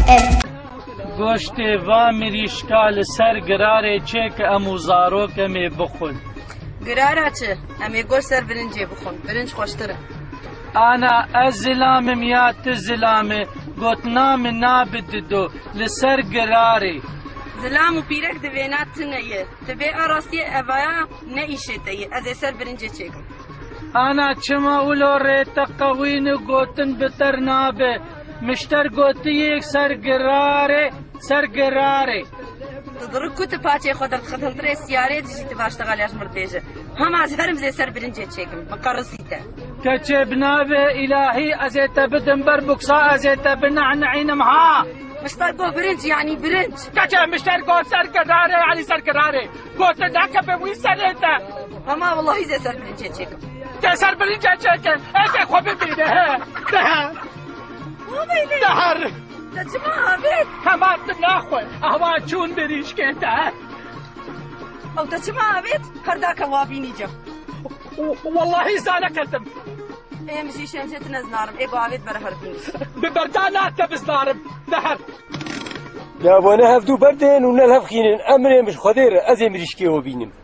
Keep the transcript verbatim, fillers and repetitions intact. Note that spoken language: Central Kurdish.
گۆشتێ وا مریشکا لەسەر گرارێ چێ کە ئەموو زارۆکەمێ بخۆن. گرارە چ؟ ئەمێ گۆشت سەر برنجێ بخۆن، برنج خۆشترە. ئانا ئەس زلامم یا تو زلامێ گوتنامە نابددۆ لەسەر گرارێ. زلام و پیرەک دەوێنات تنەیە، دەبێ ئاڕاستیە ئەڤایە نەئیشێتەیە، ئەزێ سەر برنجێ چێکم. ئانا چما ولۆ ڕێتە قەوینە گوتن بتەر نابێ، مشتەر گوتیەک سەر گرارێ سەر گرارێ. دڕک کوتە پاچێ خۆ دەرخەتەندرێ سیارێ دژیتە باشتەغالیاش مردێژە. هەماز هەرم زێ سەر برنجێ چێکم، مەقەڕسیتە. کەچێ بنابێ ئیلاهی ئەزێتە بدم بەر بوکسا ئەزێتە بنەعنەعینم ها. مشتەر گۆ برنج یعنی برنج. کەچێ مشتەر گۆ سەر گرارێ علی سەر گرارێ. گۆتە داکە بە وی سەرێتە. هەما وەڵڵاهی زێ سەر برنجێ چێکم. تێ سەر برنجێ چێکن، ئێکێ خۆ ببینە هە. دەهە. دەهەر. دەچما هەبێت. هەماتم ناخۆی، ئەوا چوون بریشکێتە. ئەو دەچما هەبێت، هەرداکە وابینی جە. واللهی زانەکەتم. ئێمەشی شەمشێت نەزنارم، ئێ باوێت بەرە هەربین. ببەردا ناتە بزنارم، دەهەر. یا بۆنە هەفتوو بەردێن و نەل هەفخینن ئەمرێ مش خۆدێرە ئەزێ مریشکێوە بینم.